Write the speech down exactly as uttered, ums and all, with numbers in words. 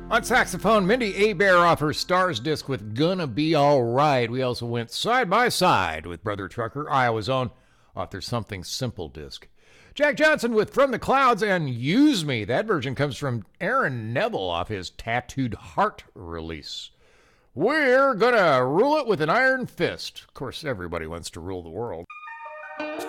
On saxophone, Mindy Abair off her Stars disc with Gonna Be Alright. We also went side by side with Brother Trucker, Iowa's own, off their Something Simple disc. Jack Johnson with From the Clouds and Use Me. That version comes from Aaron Neville off his Tattooed Heart release. We're gonna rule it with an iron fist. Of course, everybody wants to rule the world.